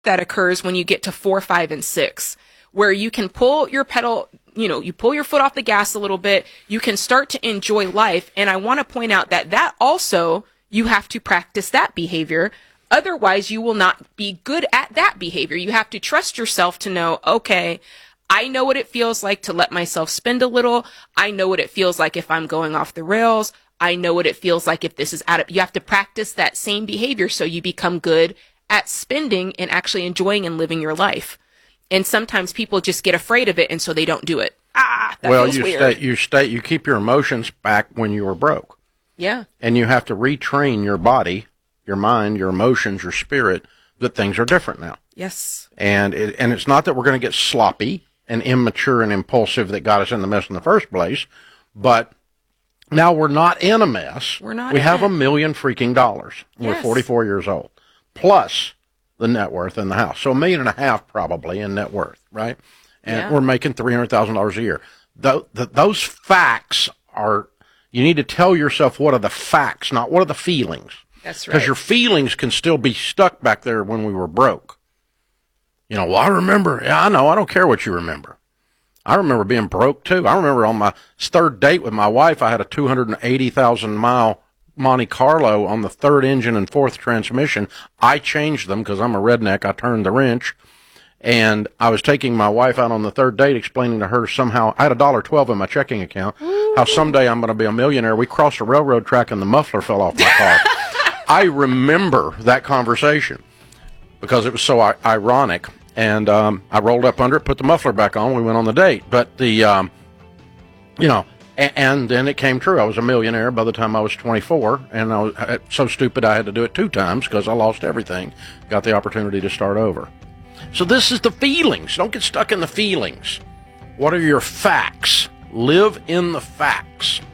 that occurs when you get to 4, 5, and 6, where you can pull your pedal, you pull your foot off the gas a little bit, you can start to enjoy life. And I want to point out that also, you have to practice that behavior. Otherwise, you will not be good at that behavior. You have to trust yourself to know, okay, I know what it feels like to let myself spend a little. I know what it feels like if I'm going off the rails. I know what it feels like if this is you have to practice that same behavior so you become good at spending and actually enjoying and living your life. And sometimes people just get afraid of it, and so they don't do it. That feels weird. You keep your emotions back when you were broke. Yeah. And you have to retrain your body, your mind, your emotions, your spirit, that things are different now. Yes. And it's not that we're going to get sloppy and immature and impulsive that got us in the mess in the first place, but now we're not in a mess. We have $1 million freaking dollars. We're 44 years old, plus the net worth in the house. So $1.5 million probably in net worth, right? And we're making $300,000 a year. Those facts are, you need to tell yourself what are the facts, not what are the feelings. That's right. Because your feelings can still be stuck back there when we were broke. Well, I remember. Yeah, I know. I don't care what you remember. I remember being broke, too. I remember on my third date with my wife, I had a 280,000-mile Monte Carlo on the third engine and fourth transmission. I changed them because I'm a redneck. I turned the wrench. And I was taking my wife out on the third date, explaining to her somehow, I had $1.12 in my checking account, how someday I'm going to be a millionaire. We crossed a railroad track and the muffler fell off my car. I remember that conversation because it was so ironic. And I rolled up under it, put the muffler back on. We went on the date. But and then it came true. I was a millionaire by the time I was 24. And I was so stupid I had to do it 2 times because I lost everything. Got the opportunity to start over. So this is the feelings. Don't get stuck in the feelings. What are your facts? Live in the facts.